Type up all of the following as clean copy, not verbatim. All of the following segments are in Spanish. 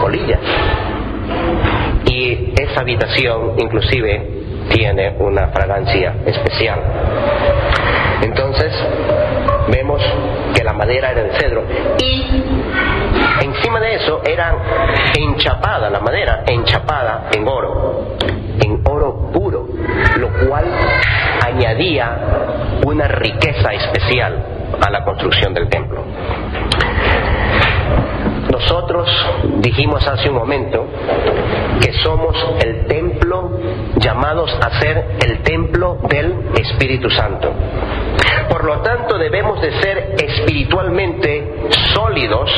polillas. Y esa habitación inclusive tiene una fragancia especial. Entonces vemos que la madera era de cedro, y encima de eso era enchapada, la madera enchapada en oro puro, lo cual añadía una riqueza especial a la construcción del templo. Nosotros dijimos hace un momento que somos el templo, llamados a ser el templo del Espíritu Santo. Por lo tanto, debemos de ser espiritualmente sólidos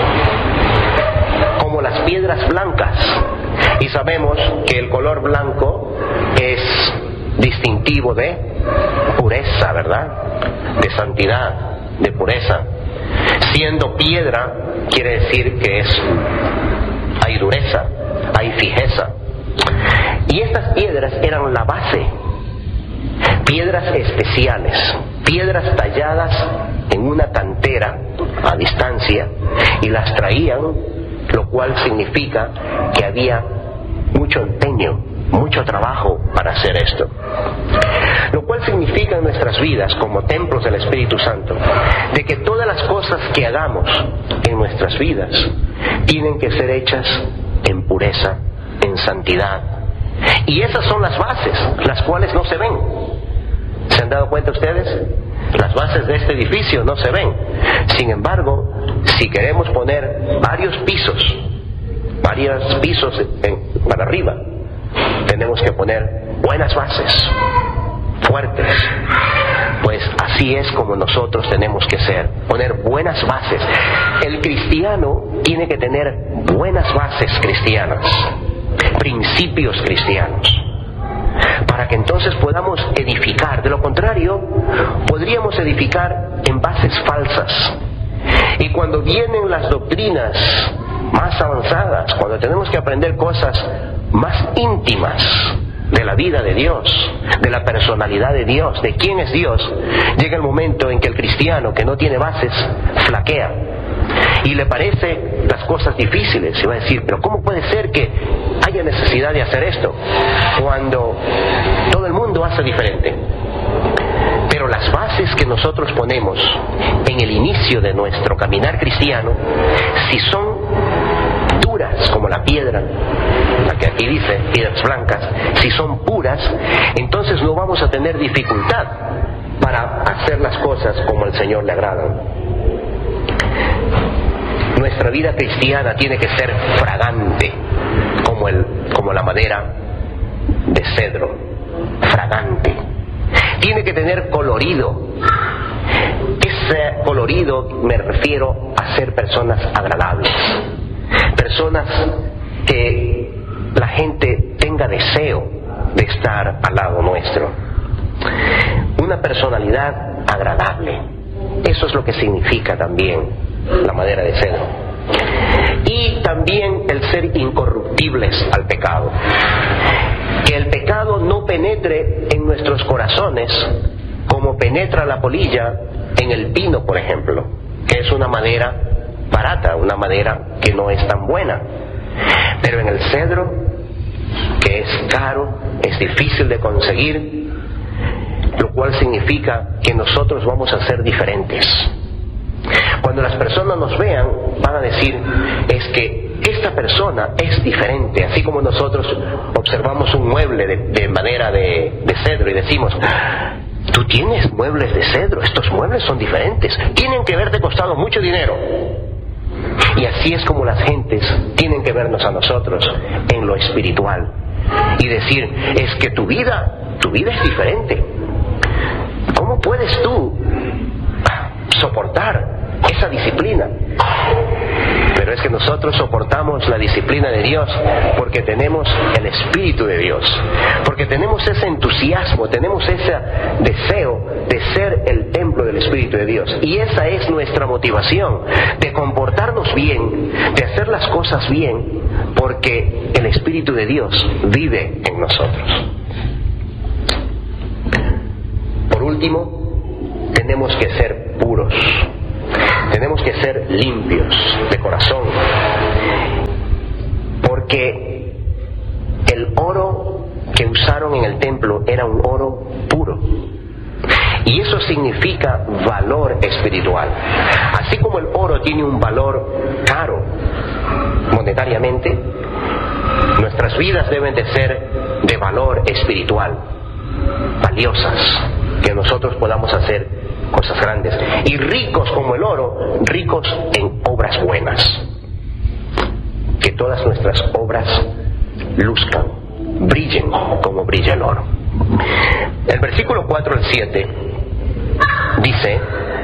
como las piedras blancas. Y sabemos que el color blanco es distintivo de pureza, ¿verdad? De santidad, de pureza. Siendo piedra, quiere decir que hay dureza, hay fijeza. Y estas piedras eran la base, piedras especiales, piedras talladas en una cantera a distancia, y las traían, lo cual significa que había mucho empeño, mucho trabajo para hacer esto. Lo cual significa en nuestras vidas como templos del Espíritu Santo, de que todas las cosas que hagamos en nuestras vidas tienen que ser hechas en pureza, en santidad. Y esas son las bases, las cuales no se ven. ¿Se han dado cuenta ustedes? Las bases de este edificio no se ven. Sin embargo, si queremos poner varios pisos para arriba, tenemos que poner buenas bases, fuertes. Pues así es como nosotros tenemos que ser, poner buenas bases. El cristiano tiene que tener buenas bases cristianas, principios cristianos, para que entonces podamos edificar. De lo contrario, podríamos edificar en bases falsas. Y cuando vienen las doctrinas más avanzadas, cuando tenemos que aprender cosas más íntimas de la vida de Dios, de la personalidad de Dios, de quién es Dios, llega el momento en que el cristiano que no tiene bases flaquea y le parece las cosas difíciles, y va a decir, pero ¿cómo puede ser que haya necesidad de hacer esto cuando todo el mundo hace diferente? Pero las bases que nosotros ponemos en el inicio de nuestro caminar cristiano, si son duras como la piedra, la que aquí dice, piedras blancas, si son puras, entonces no vamos a tener dificultad para hacer las cosas como al Señor le agradan. Nuestra vida cristiana tiene que ser fragante, como la madera de cedro, fragante. Tiene que tener colorido. Ese colorido me refiero a ser personas agradables, personas que la gente tenga deseo de estar al lado nuestro. Una personalidad agradable. Eso es lo que significa también la madera de cedro. Y también el ser incorruptibles al pecado. Que el pecado no penetre en nuestros corazones como penetra la polilla en el pino, por ejemplo, que es una madera barata, una madera que no es tan buena. Pero en el cedro, que es caro, es difícil de conseguir, lo cual significa que nosotros vamos a ser diferentes. Cuando las personas nos vean, van a decir, es que esta persona es diferente. Así como nosotros observamos un mueble de madera de cedro y decimos, tú tienes muebles de cedro, estos muebles son diferentes, tienen que haberte costado mucho dinero. Y así es como las gentes tienen que vernos a nosotros en lo espiritual y decir, es que tu vida es diferente. ¿Cómo puedes tú soportar esa disciplina? Pero es que nosotros soportamos la disciplina de Dios porque tenemos el Espíritu de Dios, porque tenemos ese entusiasmo, tenemos ese deseo de ser el templo del Espíritu de Dios. Y esa es nuestra motivación, de comportarnos bien, de hacer las cosas bien, porque el Espíritu de Dios vive en nosotros. Por último, tenemos que ser puros. Tenemos que ser limpios de corazón. porque el oro que usaron en el templo era un oro puro. Y eso significa valor espiritual. Así como el oro tiene un valor caro monetariamente, nuestras vidas deben de ser de valor espiritual, valiosas, que nosotros podamos hacer cosas grandes. Y ricos como el oro, ricos en obras buenas. Que todas nuestras obras luzcan, brillen como brilla el oro. El versículo 4 al 7 dice: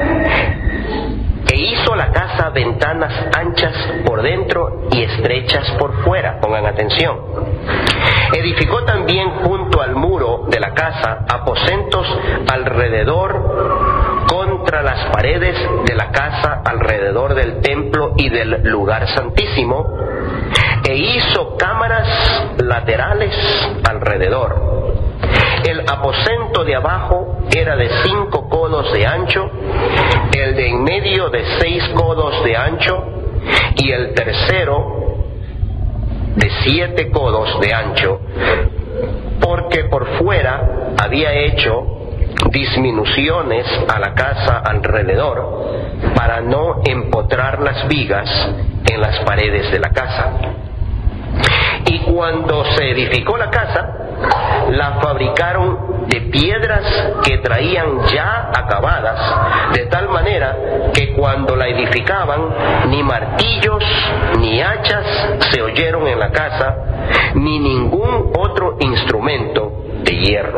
e hizo la casa ventanas anchas por dentro y estrechas por fuera. Pongan atención. Edificó también junto al muro de la casa aposentos alrededor contra las paredes de la casa, alrededor del templo y del lugar santísimo, e hizo cámaras laterales alrededor. El aposento de abajo era de 5 codos de ancho, el de en medio de 6 codos de ancho, y el tercero de 7 codos de ancho, porque por fuera había hecho disminuciones a la casa alrededor para no empotrar las vigas en las paredes de la casa. Y cuando se edificó la casa, la fabricaron de piedras que traían ya acabadas, de tal manera que cuando la edificaban, ni martillos ni hachas se oyeron en la casa, ni ningún otro instrumento de hierro.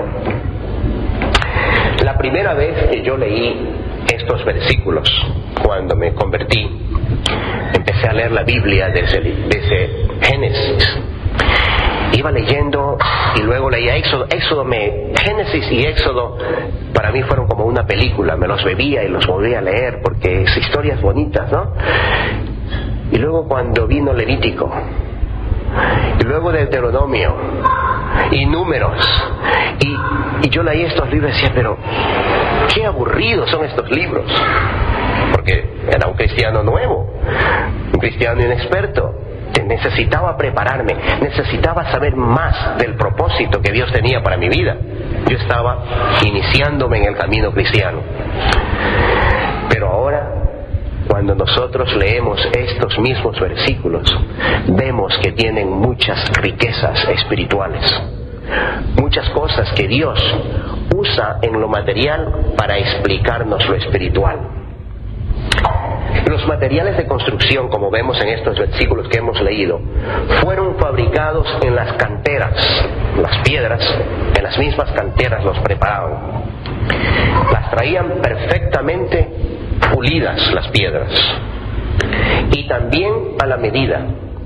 La primera vez que yo leí estos versículos, cuando me convertí, empecé a leer la Biblia desde Génesis. Iba leyendo y luego leía Éxodo. Génesis y Éxodo para mí fueron como una película. Me los bebía y los volvía a leer porque es historias bonitas, ¿no? Y luego cuando vino Levítico, y luego Deuteronomio y Números, y yo leí estos libros y decía, pero qué aburridos son estos libros, porque era un cristiano nuevo, un cristiano inexperto. Necesitaba prepararme, necesitaba saber más del propósito que Dios tenía para mi vida. Yo estaba iniciándome en el camino cristiano. Pero ahora, cuando nosotros leemos estos mismos versículos, vemos que tienen muchas riquezas espirituales, muchas cosas que Dios usa en lo material para explicarnos lo espiritual. Los materiales de construcción, como vemos en estos versículos que hemos leído, fueron fabricados en las canteras. Las piedras, en las mismas canteras los preparaban. Las traían perfectamente pulidas las piedras, y también a la medida.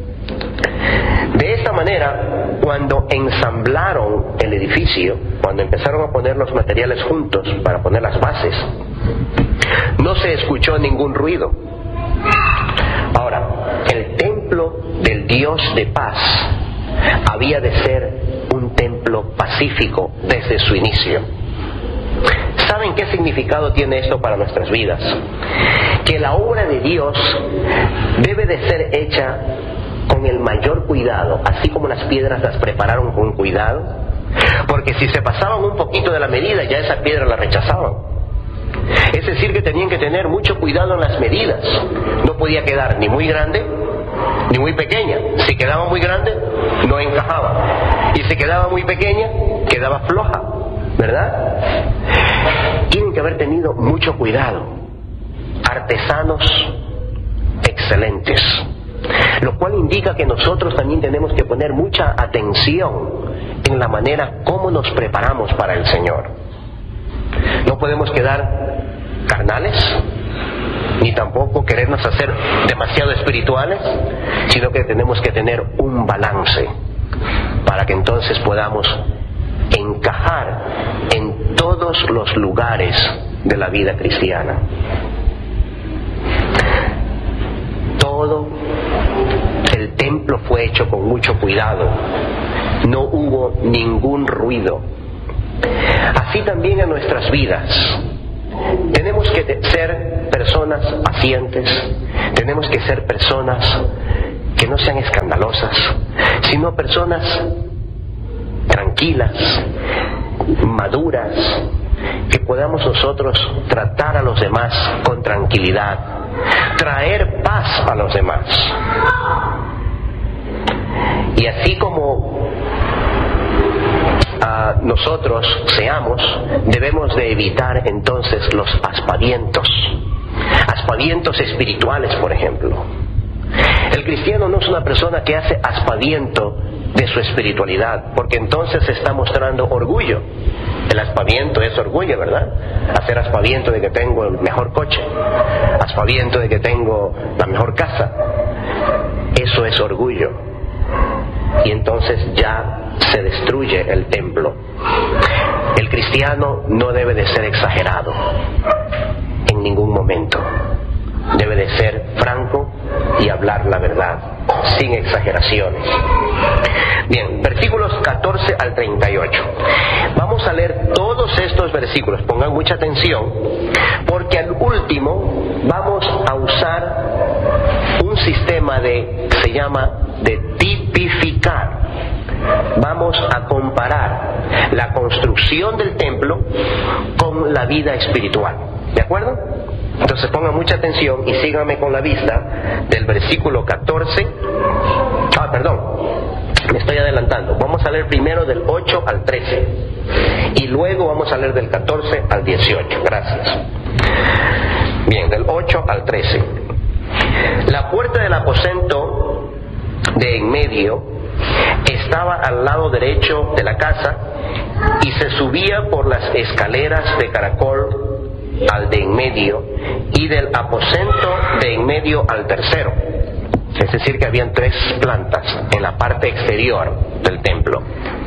De esta manera, cuando ensamblaron el edificio, cuando empezaron a poner los materiales juntos para poner las bases, no se escuchó ningún ruido. Ahora, el templo del Dios de paz había de ser un templo pacífico desde su inicio. ¿Saben qué significado tiene esto para nuestras vidas? Que la obra de Dios debe de ser hecha con el mayor cuidado, así como las piedras las prepararon con cuidado, porque si se pasaban un poquito de la medida, ya esa piedra la rechazaban. Es decir, que tenían que tener mucho cuidado en las medidas. No podía quedar ni muy grande ni muy pequeña. Si quedaba muy grande, no encajaba, y si quedaba muy pequeña, quedaba floja, ¿verdad? Tienen que haber tenido mucho cuidado. Artesanos excelentes, lo cual indica que nosotros también tenemos que poner mucha atención en la manera como nos preparamos para el Señor. No podemos quedar carnales, ni tampoco querernos hacer demasiado espirituales, sino que tenemos que tener un balance para que entonces podamos encajar en todos los lugares de la vida cristiana. Todo el templo fue hecho con mucho cuidado, no hubo ningún ruido. Así también en nuestras vidas tenemos que ser personas pacientes, tenemos que ser personas que no sean escandalosas, sino personas tranquilas, maduras, que podamos nosotros tratar a los demás con tranquilidad, traer paz a los demás. Y así como nosotros seamos, debemos de evitar entonces los aspavientos espirituales, por ejemplo. El cristiano no es una persona que hace aspaviento de su espiritualidad, porque entonces está mostrando orgullo. El aspaviento es orgullo, ¿verdad? Hacer aspaviento de que tengo el mejor coche, aspaviento de que tengo la mejor casa. Eso es orgullo. Y entonces ya se destruye el templo. El cristiano no debe de ser exagerado en ningún momento. Debe de ser franco y hablar la verdad, sin exageraciones. Bien, versículos 14 al 38. Vamos a leer todos estos versículos, pongan mucha atención, porque al último vamos a usar un sistema se llama de tipificar. Vamos a comparar la construcción del templo con la vida espiritual. ¿De acuerdo? Entonces pongan mucha atención y síganme con la vista del versículo 14. Me estoy adelantando. Vamos a leer primero del 8 al 13 y luego vamos a leer del 14 al 18. Gracias. Bien, del 8 al 13. La puerta del aposento de en medio estaba al lado derecho de la casa y se subía por las escaleras de caracol al de en medio, y del aposento de en medio al tercero. Es decir, que habían 3 plantas en la parte exterior del templo.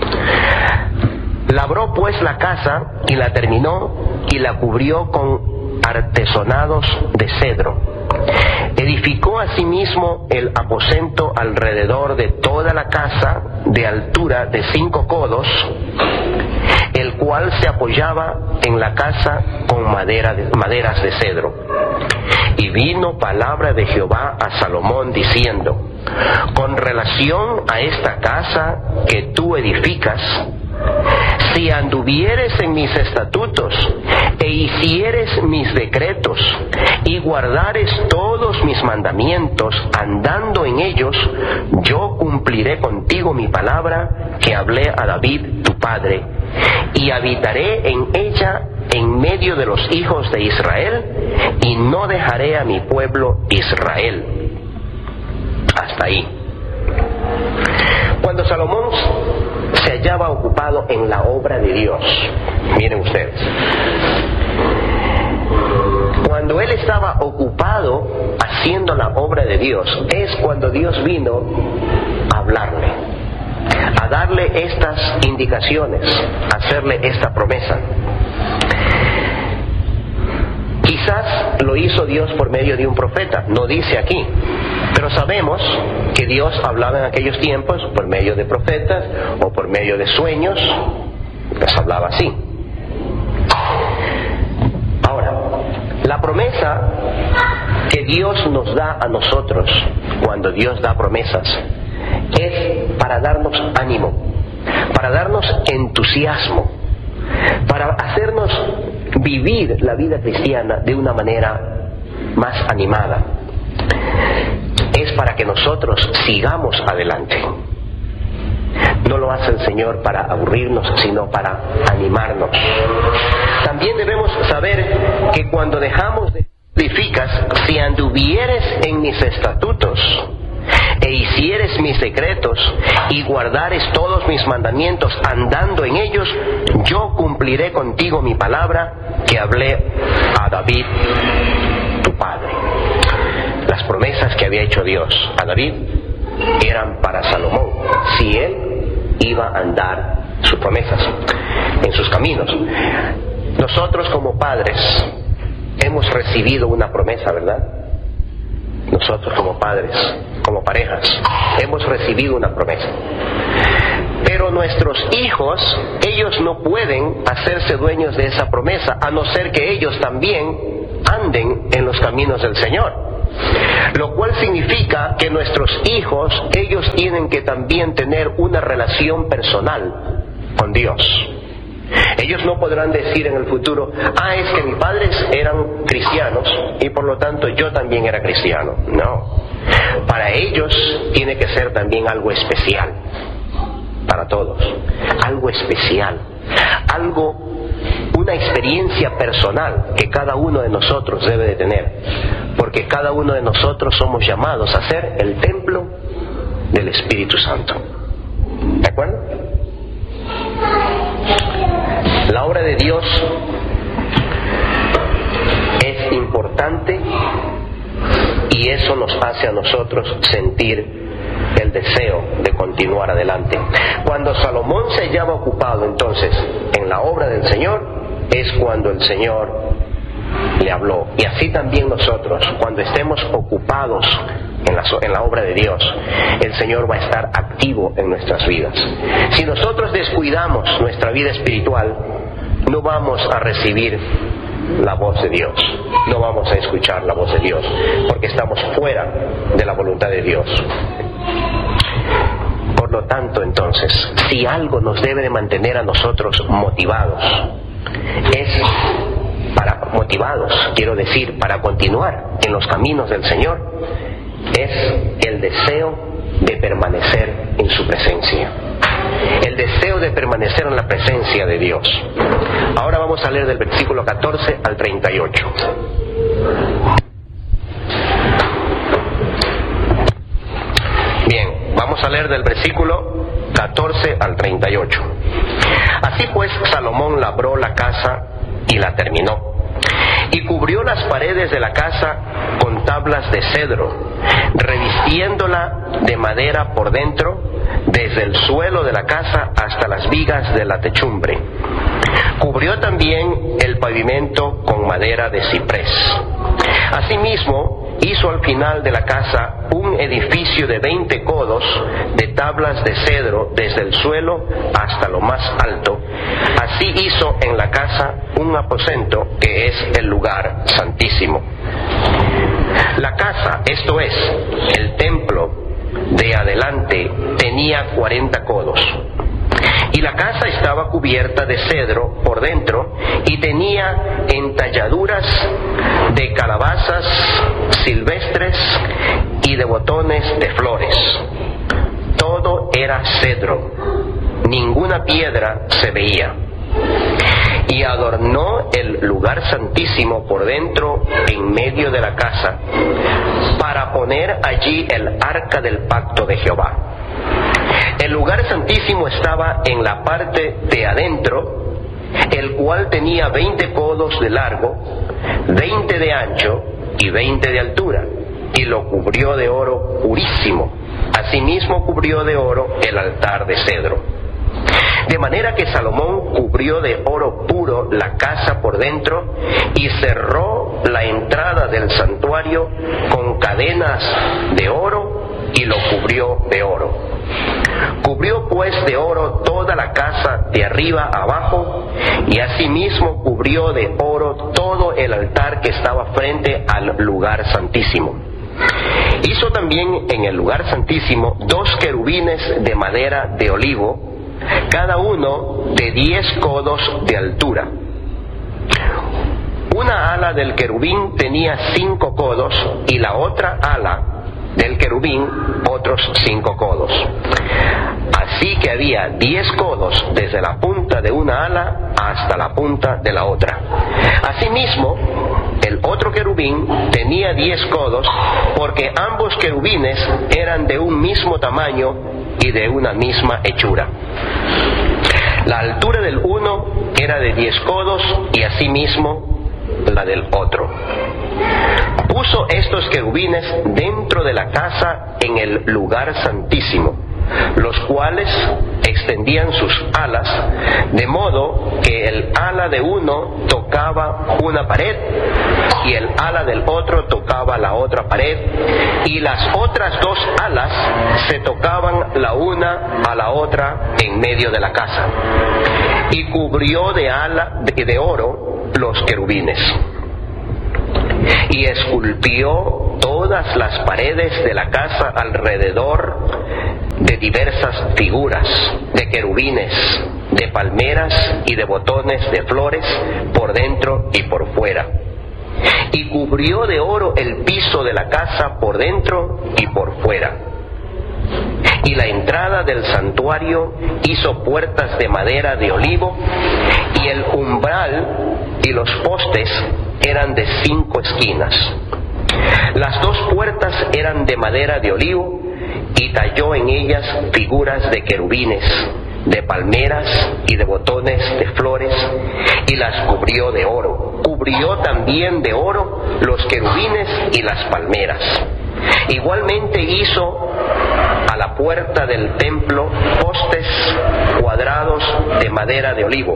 Labró pues la casa y la terminó y la cubrió con artesonados de cedro. Edificó asimismo el aposento alrededor de toda la casa de altura de 5 codos, el cual se apoyaba en la casa con maderas de cedro. Y vino palabra de Jehová a Salomón diciendo: con relación a esta casa que tú edificas, si anduvieres en mis estatutos e hicieres mis decretos y guardares todos mis mandamientos andando en ellos, yo cumpliré contigo mi palabra que hablé a David tu padre, y habitaré en ella en medio de los hijos de Israel, y no dejaré a mi pueblo Israel. Hasta ahí. Cuando Salomón se hallaba ocupado en la obra de Dios, miren ustedes, cuando él estaba ocupado haciendo la obra de Dios, es cuando Dios vino a hablarle, a darle estas indicaciones, a hacerle esta promesa. Quizás lo hizo Dios por medio de un profeta, no dice aquí, pero sabemos que Dios hablaba en aquellos tiempos por medio de profetas o por medio de sueños, les hablaba así. Ahora, la promesa que Dios nos da a nosotros, cuando Dios da promesas, es para darnos ánimo, para darnos entusiasmo, para hacernos vivir la vida cristiana de una manera más animada. Es para que nosotros sigamos adelante. No lo hace el Señor para aburrirnos, sino para animarnos. También debemos saber que cuando dejamos de edificas, si anduvieres en mis estatutos e hicieres mis decretos y guardares todos mis mandamientos andando en ellos, yo cumpliré contigo mi palabra que hablé a David tu padre. Las promesas que había hecho Dios a David eran para Salomón, si él iba a andar sus promesas en sus caminos. Nosotros como padres hemos recibido una promesa, ¿verdad? Nosotros como padres, como parejas, hemos recibido una promesa. Pero nuestros hijos, ellos no pueden hacerse dueños de esa promesa, a no ser que ellos también anden en los caminos del Señor. lo cual significa que nuestros hijos, ellos tienen que también tener una relación personal con Dios. Ellos no podrán decir en el futuro, es que mis padres eran cristianos y por lo tanto yo también era cristiano. No, para ellos tiene que ser también algo especial, para todos, algo especial, una experiencia personal que cada uno de nosotros debe de tener, porque cada uno de nosotros somos llamados a ser el templo del Espíritu Santo. ¿De acuerdo? La obra de Dios es importante y eso nos hace a nosotros sentir el deseo de continuar adelante. Cuando Salomón se hallaba ocupado entonces en la obra del Señor, es cuando el Señor le habló. Y así también nosotros, cuando estemos ocupados en la obra de Dios, el Señor va a estar activo en nuestras vidas. Si nosotros descuidamos nuestra vida espiritual, no vamos a recibir la voz de Dios, no vamos a escuchar la voz de Dios, porque estamos fuera de la voluntad de Dios. Por lo tanto, entonces, si algo nos debe de mantener a nosotros motivados, quiero decir, para continuar en los caminos del Señor, es el deseo de permanecer en su presencia, el deseo de permanecer en la presencia de Dios. Ahora vamos a leer del versículo 14 al 38. Bien, vamos a leer del versículo 14 al 38. Así pues, Salomón labró la casa y la terminó, y cubrió las paredes de la casa con tablas de cedro, revistiéndola de madera por dentro, desde el suelo de la casa hasta las vigas de la techumbre. Cubrió también el pavimento con madera de ciprés. Asimismo, hizo al final de la casa un edificio de 20 codos de tablas de cedro desde el suelo hasta lo más alto. Así hizo en la casa un aposento que es el lugar santísimo. La casa, esto es, el templo de adelante, tenía 40 codos. Y la casa estaba cubierta de cedro por dentro y tenía entalladuras de calabazas silvestres y de botones de flores. Todo era cedro, ninguna piedra se veía. Y adornó el lugar santísimo por dentro en medio de la casa para poner allí el arca del pacto de Jehová. El lugar santísimo estaba en la parte de adentro, el cual tenía 20 codos de largo, 20 de ancho y 20 de altura, y lo cubrió de oro purísimo. Asimismo cubrió de oro el altar de cedro. De manera que Salomón cubrió de oro puro la casa por dentro y cerró la entrada del santuario con cadenas de oro y lo cubrió de oro. Cubrió pues de oro toda la casa de arriba abajo, y asimismo cubrió de oro todo el altar que estaba frente al lugar santísimo. Hizo también en el lugar santísimo 2 querubines de madera de olivo, cada uno de 10 codos de altura. Una ala del querubín tenía 5 codos y la otra ala del querubín otros 5 codos. Así que había 10 codos desde la punta de una ala hasta la punta de la otra. Asimismo, el otro querubín tenía 10 codos, porque ambos querubines eran de un mismo tamaño y de una misma hechura. La altura del uno era de 10 codos y asimismo la del otro. Puso estos querubines dentro de la casa en el lugar santísimo, los cuales extendían sus alas, de modo que el ala de uno tocaba una pared y el ala del otro tocaba la otra pared, y las otras 2 alas se tocaban la una a la otra en medio de la casa. Y cubrió de oro los querubines. y esculpió todas las paredes de la casa alrededor de diversas figuras, de querubines, de palmeras y de botones de flores por dentro y por fuera. Y cubrió de oro el piso de la casa por dentro y por fuera. Y la entrada del santuario hizo puertas de madera de olivo, y el umbral y los postes eran de 5 esquinas. Las 2 puertas eran de madera de olivo, y talló en ellas figuras de querubines, de palmeras y de botones de flores, y las cubrió de oro. Cubrió también de oro los querubines y las palmeras. Igualmente hizo a la puerta del templo postes cuadrados de madera de olivo,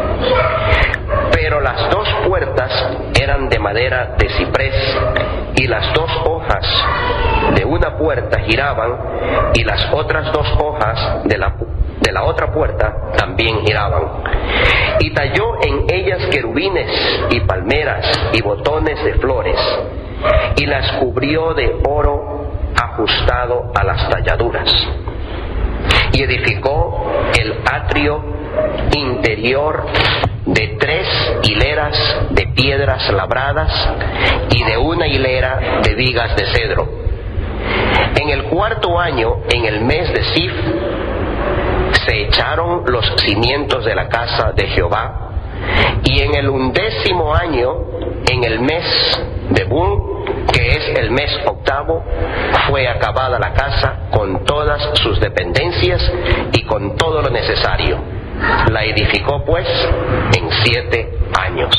pero las 2 puertas eran de madera de ciprés, y las 2 hojas de una puerta giraban, y las otras 2 hojas de la otra puerta también giraban. Y talló en ellas querubines y palmeras y botones de flores, y las cubrió de oro ajustado a las talladuras. Y edificó el atrio interior de 3 hileras de piedras labradas y de 1 hilera de vigas de cedro. En el 4º año, en el mes de Sif, se echaron los cimientos de la casa de Jehová, y en el 11º año, en el mes de Bul, que es el mes 8º, fue acabada la casa con todas sus dependencias y con todo lo necesario. La edificó pues en 7 años.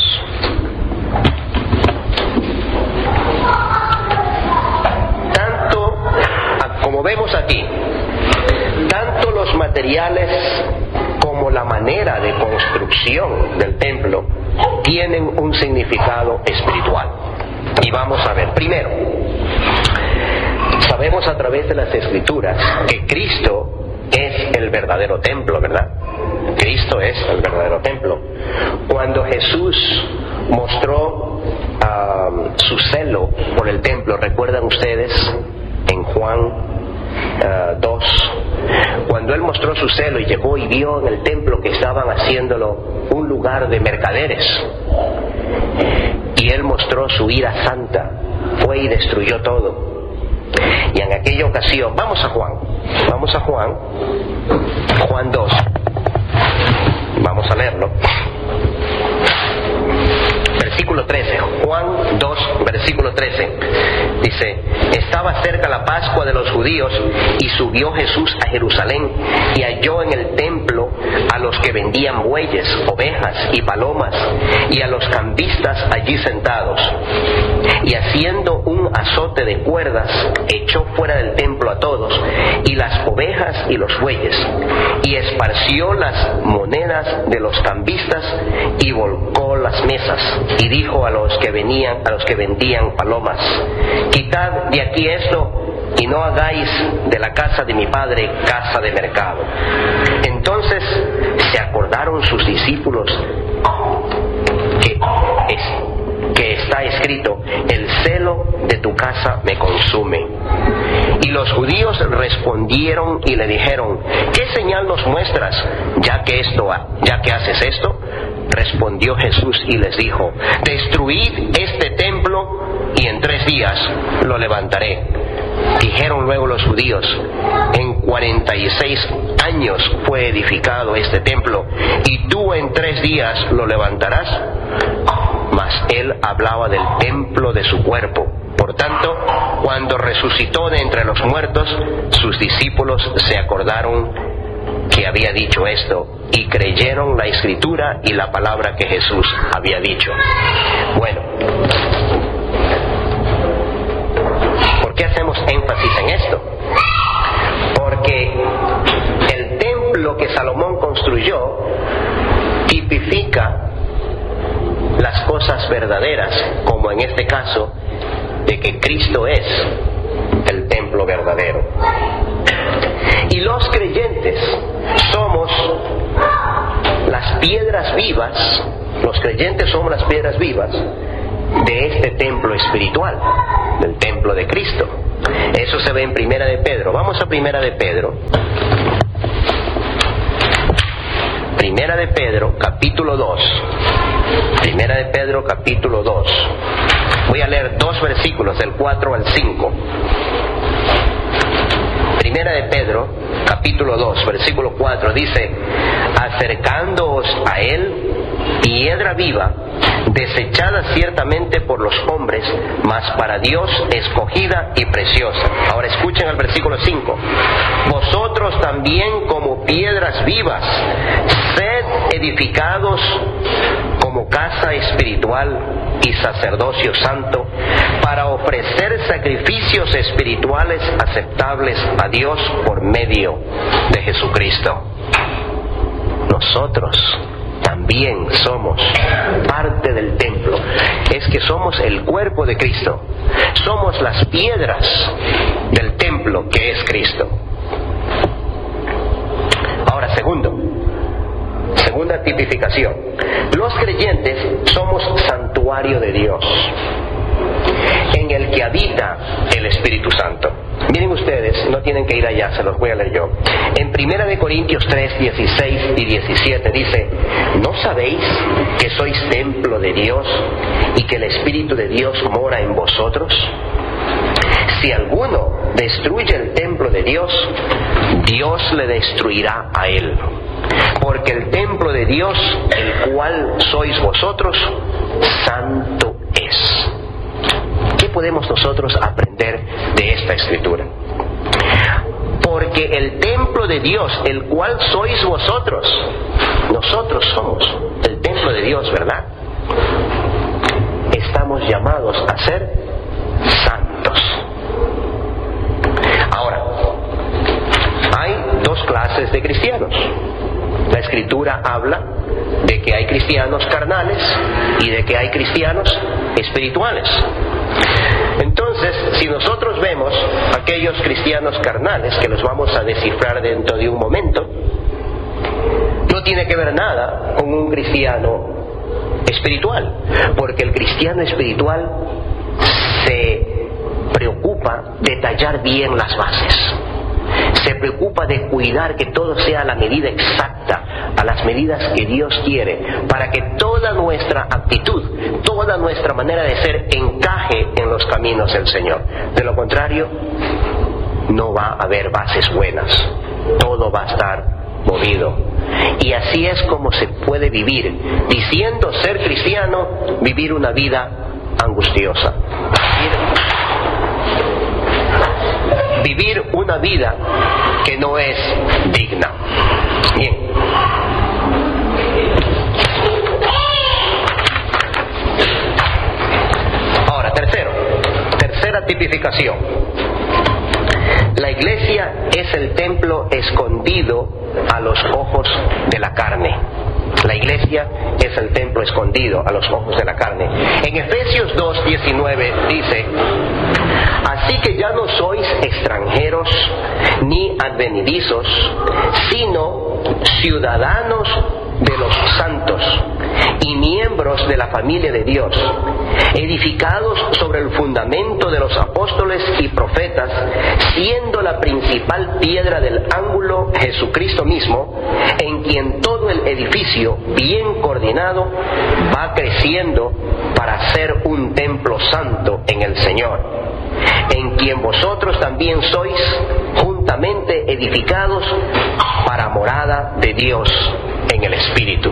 Tanto, como vemos aquí, tanto los materiales como la manera de construcción del templo tienen un significado espiritual. Y vamos a ver, primero, sabemos a través de las Escrituras que Cristo es el verdadero templo, ¿verdad? Cristo es el verdadero templo. Cuando Jesús mostró su celo por el templo, ¿recuerdan ustedes en Juan 2, cuando él mostró su celo y llegó y vio en el templo que estaban haciéndolo un lugar de mercaderes, y él mostró su ira santa, fue y destruyó todo? Y en aquella ocasión, vamos a Juan 2, vamos a leerlo, versículo 13, Juan 2, versículo 13, dice: estaba cerca la Pascua de los judíos, y subió Jesús a Jerusalén, y halló en el templo a los que vendían bueyes, ovejas y palomas, y a los cambistas allí sentados. Y haciendo un azote de cuerdas, echó fuera del templo a todos, y las ovejas y los bueyes, y esparció las monedas de los cambistas, y volcó las mesas, y dijo a los que vendían palomas: quitad de aquí esto, y no hagáis de la casa de mi padre casa de mercado. Entonces se acordaron sus discípulos que está escrito: el celo de tu casa me consume. Y los judíos respondieron y le dijeron: ¿qué señal nos muestras, ya que haces esto? Respondió Jesús y les dijo: destruid este templo y en 3 días lo levantaré. Dijeron luego los judíos: en 46 años fue edificado este templo, y tú en 3 días lo levantarás. Mas él hablaba del templo de su cuerpo. Por tanto, cuando resucitó de entre los muertos, sus discípulos se acordaron que había dicho esto, y creyeron la Escritura y la palabra que Jesús había dicho. Bueno, ¿por qué hacemos énfasis en esto? Porque el templo que Salomón construyó tipifica las cosas verdaderas, como en este caso de que Cristo es el templo verdadero. Y los creyentes somos las piedras vivas, los creyentes somos las piedras vivas de este templo espiritual, del templo de Cristo. Eso se ve en Primera de Pedro. Vamos a Primera de Pedro. Primera de Pedro, capítulo 2. Primera de Pedro, capítulo 2. Voy a leer 2 versículos, del 4 al 5. Primera de Pedro, capítulo 2, versículo 4, dice: acercándoos a él, piedra viva, desechada ciertamente por los hombres, mas para Dios escogida y preciosa. Ahora escuchen el versículo 5. Vosotros también, como piedras vivas, sed edificados como casa espiritual y sacerdocio santo, para ofrecer sacrificios espirituales aceptables a Dios por medio de Jesucristo. Nosotros también somos parte del templo. Es que somos el cuerpo de Cristo. Somos las piedras del templo que es Cristo. Ahora, segunda tipificación. Los creyentes somos santuario de Dios, en el que habita el Espíritu Santo. Miren ustedes, no tienen que ir allá, se los voy a leer yo. En 1 Corintios 3, 16 y 17 dice: ¿no sabéis que sois templo de Dios y que el Espíritu de Dios mora en vosotros? Si alguno destruye el templo de Dios, Dios le destruirá a él. Porque el templo de Dios, el cual sois vosotros, santo es. ¿Qué podemos nosotros aprender de esta escritura? Porque el templo de Dios, el cual sois vosotros, nosotros somos el templo de Dios, ¿verdad? Estamos llamados a ser santos. Ahora, hay 2 clases de cristianos. La escritura habla de que hay cristianos carnales y de que hay cristianos espirituales. Entonces, si nosotros vemos aquellos cristianos carnales, que los vamos a descifrar dentro de un momento, no tiene que ver nada con un cristiano espiritual, porque el cristiano espiritual se preocupa de tallar bien las bases. Se preocupa de cuidar que todo sea a la medida exacta, a las medidas que Dios quiere, para que toda nuestra actitud, toda nuestra manera de ser encaje en los caminos del Señor. De lo contrario, no va a haber bases buenas, todo va a estar movido. Y así es como se puede vivir, diciendo ser cristiano, vivir una vida angustiosa. Vivir una vida que no es digna. Bien. Ahora, tercera tipificación. La iglesia es el templo escondido a los ojos de la carne. La iglesia es el templo escondido a los ojos de la carne. En Efesios 2:19 dice: así que ya no sois extranjeros ni advenedizos, sino ciudadanos de los santos y miembros de la familia de Dios, edificados sobre el fundamento de los apóstoles y profetas, siendo la principal piedra del ángulo Jesucristo mismo, en quien todo el edificio, bien coordinado, va creciendo para ser un templo santo en el Señor, en quien vosotros también sois juntamente edificados para morada de Dios en el Espíritu.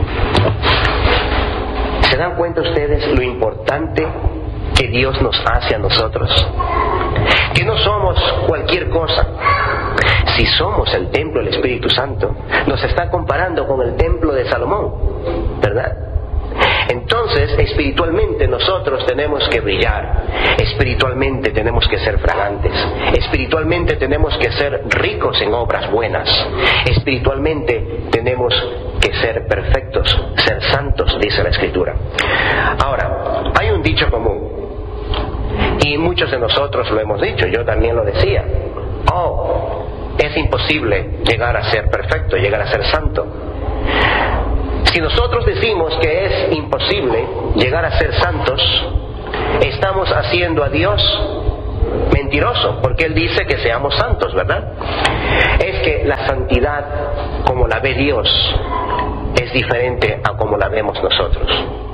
¿Se dan cuenta ustedes lo importante que Dios nos hace a nosotros? Que no somos cualquier cosa. Si somos el templo del Espíritu Santo, nos está comparando con el templo de Salomón, ¿verdad? Entonces, espiritualmente nosotros tenemos que brillar, espiritualmente tenemos que ser fragantes, espiritualmente tenemos que ser ricos en obras buenas, espiritualmente tenemos que ser perfectos, ser santos, dice la Escritura. Ahora, hay un dicho común, y muchos de nosotros lo hemos dicho, yo también lo decía: es imposible llegar a ser perfecto, llegar a ser santo. Si nosotros decimos que es imposible llegar a ser santos, estamos haciendo a Dios mentiroso, porque Él dice que seamos santos, ¿verdad? Es que la santidad, como la ve Dios, es diferente a como la vemos nosotros.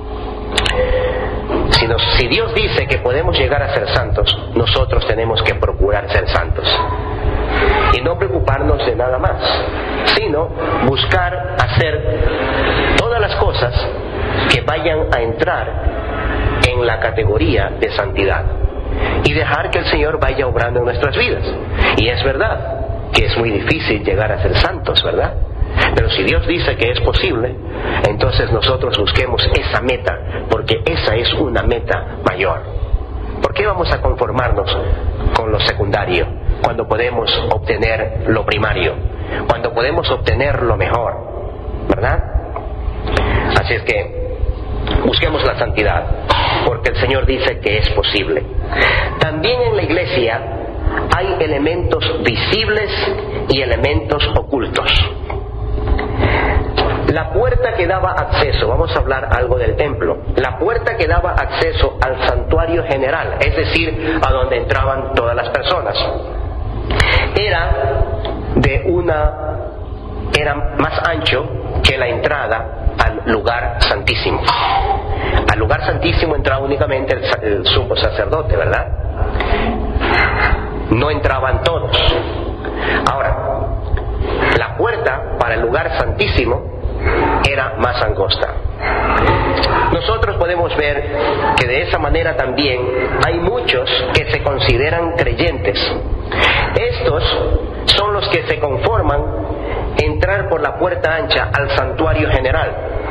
Si Dios dice que podemos llegar a ser santos, nosotros tenemos que procurar ser santos. Y no preocuparnos de nada más, sino buscar hacer todas las cosas que vayan a entrar en la categoría de santidad. Y dejar que el Señor vaya obrando en nuestras vidas. Y es verdad que es muy difícil llegar a ser santos, ¿verdad? Pero si Dios dice que es posible, entonces nosotros busquemos esa meta, porque esa es una meta mayor. ¿Por qué vamos a conformarnos con lo secundario cuando podemos obtener lo primario, cuando podemos obtener lo mejor, ¿verdad? Así es que busquemos la santidad, porque el Señor dice que es posible. También en la iglesia hay elementos visibles y elementos ocultos. La puerta que daba acceso, vamos a hablar algo del templo, la puerta que daba acceso al santuario general, es decir, a donde entraban todas las personas, era más ancho que la entrada al lugar santísimo. Al lugar santísimo entraba únicamente el sumo sacerdote, ¿verdad? No entraban todos. Ahora, la puerta para el lugar santísimo era más angosta. Nosotros podemos ver que de esa manera también hay muchos que se consideran creyentes. Estos son los que se conforman entrar por la puerta ancha al santuario general.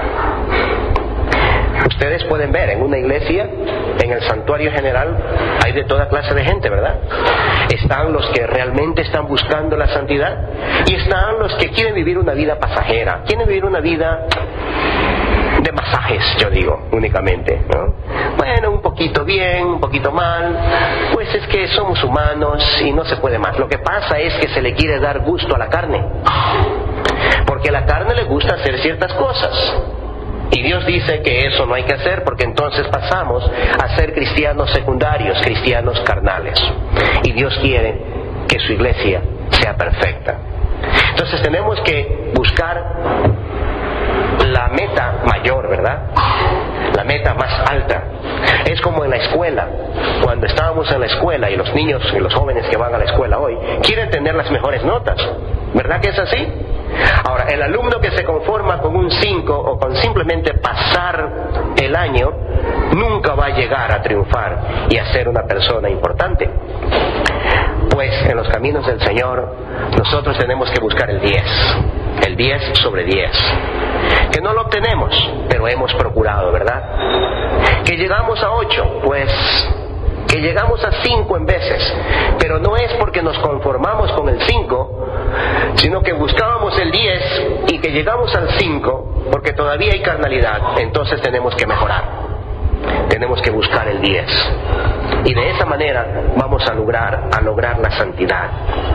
Ustedes pueden ver en una iglesia, en el santuario general, hay de toda clase de gente, ¿verdad? Están los que realmente están buscando la santidad y están los que quieren vivir una vida pasajera, quieren vivir una vida de masajes, yo digo, únicamente, ¿no? Bueno, un poquito bien, un poquito mal, pues es que somos humanos y no se puede más. Lo que pasa es que se le quiere dar gusto a la carne, porque a la carne le gusta hacer ciertas cosas. Y Dios dice que eso no hay que hacer, porque entonces pasamos a ser cristianos secundarios, cristianos carnales. Y Dios quiere que su iglesia sea perfecta. Entonces tenemos que buscar la meta mayor, ¿verdad? La meta más alta. Es como en la escuela. Cuando estábamos en la escuela y los niños y los jóvenes que van a la escuela hoy quieren tener las mejores notas, ¿verdad que es así? Ahora, el alumno que se conforma con un 5 o con simplemente pasar el año nunca va a llegar a triunfar y a ser una persona importante. Pues en los caminos del Señor nosotros tenemos que buscar el 10 sobre 10, que no lo obtenemos, pero hemos procurado, ¿verdad? Que llegamos a 8, pues que llegamos a 5 en veces, pero no es porque nos conformamos con el 5, sino que buscábamos el 10 y que llegamos al 5 porque todavía hay carnalidad. Entonces tenemos que mejorar, tenemos que buscar el 10, y de esa manera vamos a lograr la santidad.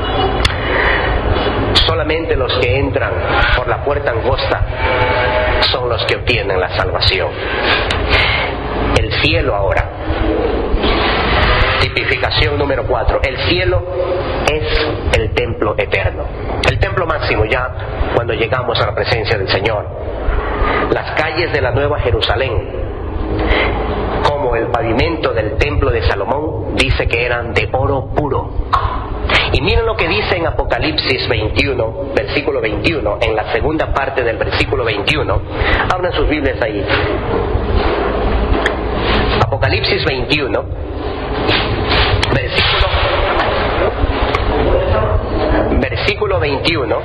Solamente los que entran por la puerta angosta son los que obtienen la salvación. El cielo ahora. Tipificación número 4. El cielo es el templo eterno. El templo máximo ya cuando llegamos a la presencia del Señor. Las calles de la Nueva Jerusalén, como el pavimento del templo de Salomón, dice que eran de oro puro. Y miren lo que dice en Apocalipsis 21, versículo 21, en la segunda parte del versículo 21. Abran sus Biblias ahí. Apocalipsis 21, versículo 21.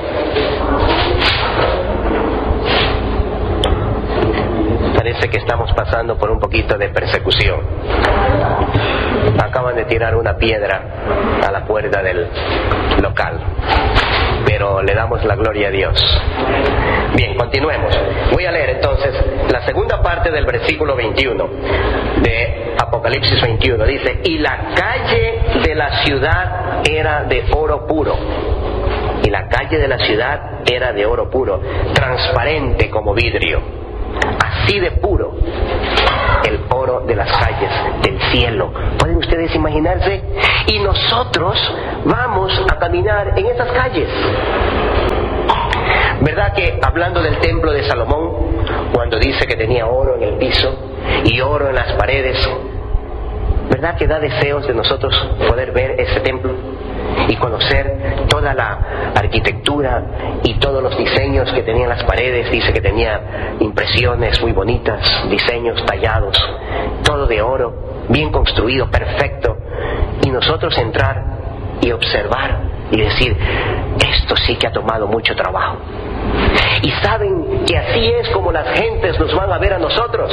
Parece que estamos pasando por un poquito de persecución. Acaban de tirar una piedra a la puerta del local, pero le damos la gloria a Dios. Bien, continuemos. Voy a leer entonces la segunda parte del versículo 21 de Apocalipsis 21. Dice: y la calle de la ciudad era de oro puro. Y la calle de la ciudad era de oro puro, transparente como vidrio. Así de puro el oro oro de las calles del cielo. ¿Pueden ustedes imaginarse? Y nosotros vamos a caminar en esas calles. ¿Verdad que hablando del templo de Salomón, cuando dice que tenía oro en el piso y oro en las paredes, ¿verdad que da deseos de nosotros poder ver ese templo y conocer toda la arquitectura y todos los diseños que tenían las paredes? Dice que tenía impresiones muy bonitas, diseños tallados, todo de oro, bien construido, perfecto. Y nosotros entrar y observar y decir, esto sí que ha tomado mucho trabajo. Y saben que así es como las gentes nos van a ver a nosotros.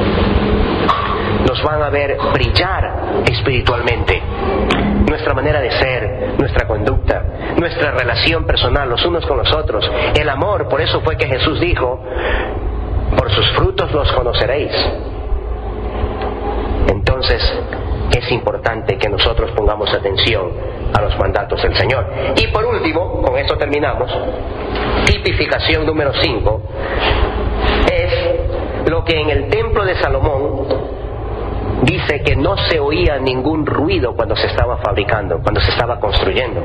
Nos van a ver brillar espiritualmente. Nuestra manera de ser, nuestra conducta, nuestra relación personal los unos con los otros, el amor. Por eso fue que Jesús dijo, por sus frutos los conoceréis. Entonces es importante que nosotros pongamos atención a los mandatos del Señor. Y por último, con esto terminamos, tipificación número 5, es lo que en el templo de Salomón dice que no se oía ningún ruido cuando se estaba fabricando, cuando se estaba construyendo.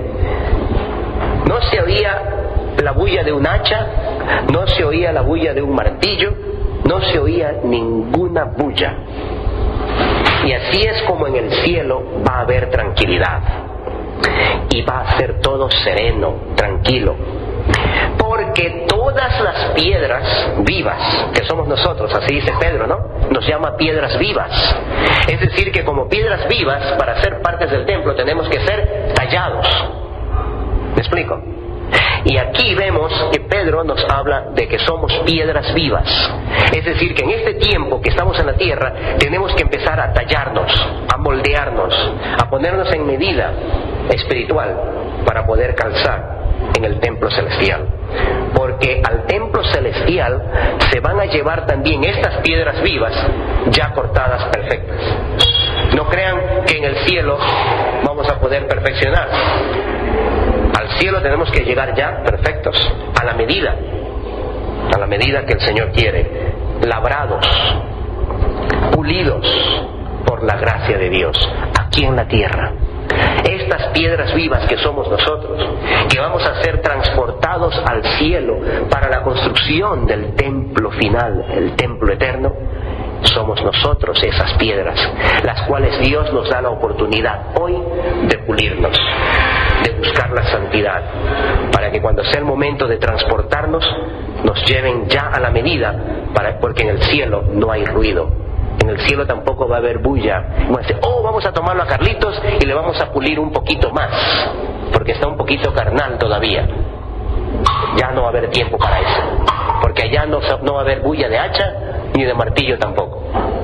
No se oía la bulla de un hacha, no se oía la bulla de un martillo, no se oía ninguna bulla. Y así es como en el cielo va a haber tranquilidad. Y va a ser todo sereno, tranquilo. Porque todas las piedras vivas, que somos nosotros, así dice Pedro, ¿no? Nos llama piedras vivas. Es decir, que como piedras vivas, para ser partes del templo, tenemos que ser tallados. ¿Me explico? Y aquí vemos que Pedro nos habla de que somos piedras vivas. Es decir, que en este tiempo que estamos en la tierra, tenemos que empezar a tallarnos, a moldearnos, a ponernos en medida espiritual para poder calzar en el templo celestial. Porque al templo celestial se van a llevar también estas piedras vivas ya cortadas perfectas. No crean que en el cielo vamos a poder perfeccionar. Al cielo tenemos que llegar ya perfectos, a la medida que el Señor quiere, labrados, pulidos por la gracia de Dios, aquí en la tierra. Estas piedras vivas que somos nosotros, que vamos a ser transportados al cielo para la construcción del templo final, el templo eterno, somos nosotros esas piedras, las cuales Dios nos da la oportunidad hoy de pulirnos, de buscar la santidad, para que cuando sea el momento de transportarnos, nos lleven ya a la medida, porque en el cielo no hay ruido. En el cielo tampoco va a haber bulla. Vamos a tomarlo a Carlitos y le vamos a pulir un poquito más, porque está un poquito carnal todavía. Ya no va a haber tiempo para eso, porque allá no va a haber bulla de hacha ni de martillo tampoco.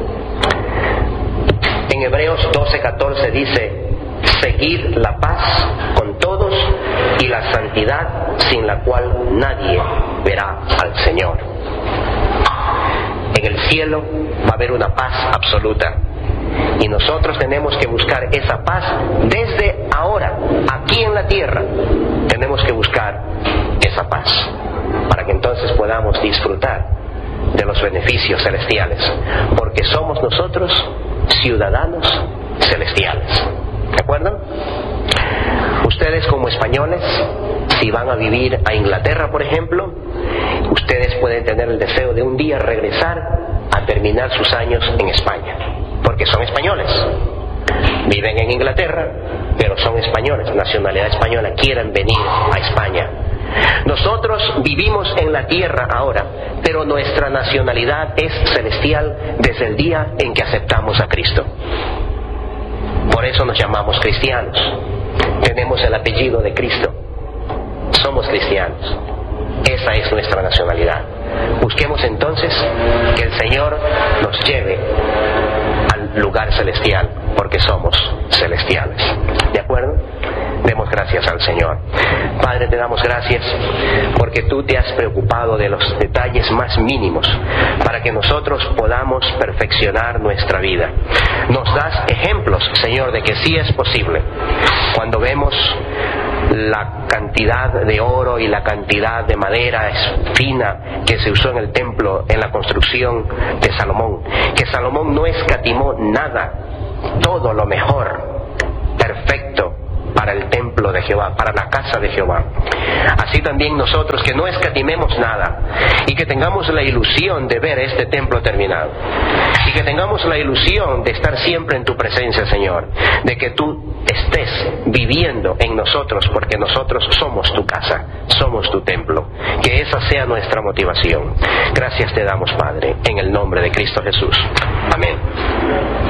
En Hebreos 12:14 dice, seguid la paz con todos y la santidad, sin la cual nadie verá al Señor. En el cielo va a haber una paz absoluta, y nosotros tenemos que buscar esa paz desde ahora, aquí en la tierra. Tenemos que buscar esa paz para que entonces podamos disfrutar de los beneficios celestiales, porque somos nosotros ciudadanos celestiales. ¿De acuerdo? Ustedes como españoles, si van a vivir a Inglaterra, por ejemplo, ustedes pueden tener el deseo de un día regresar a terminar sus años en España, porque son españoles. Viven en Inglaterra, pero son españoles, nacionalidad española, quieren venir a España. Nosotros vivimos en la tierra ahora, pero nuestra nacionalidad es celestial desde el día en que aceptamos a Cristo. Por eso nos llamamos cristianos. Tenemos el apellido de Cristo. Somos cristianos. Esa es nuestra nacionalidad. Busquemos entonces que el Señor nos lleve al lugar celestial, porque somos celestiales. ¿De acuerdo? Demos gracias al Señor. Padre, te damos gracias porque tú te has preocupado de los detalles más mínimos para que nosotros podamos perfeccionar nuestra vida. Nos das ejemplos, Señor, de que sí es posible. Cuando vemos la cantidad de oro y la cantidad de madera fina que se usó en el templo en la construcción de Salomón, que Salomón no escatimó nada, todo lo mejor, perfecto para el templo de Jehová, para la casa de Jehová. Así también nosotros, que no escatimemos nada y que tengamos la ilusión de ver este templo terminado y que tengamos la ilusión de estar siempre en tu presencia, Señor, de que tú estés viviendo en nosotros, porque nosotros somos tu casa, somos tu templo. Que esa sea nuestra motivación. Gracias te damos, Padre, en el nombre de Cristo Jesús. Amén.